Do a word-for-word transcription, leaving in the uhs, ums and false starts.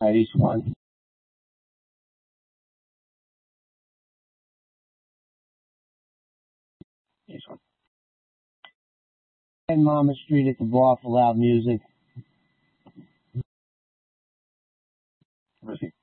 Alright, each one. Each one. And Mama Street at the bar for loud music. Perfect.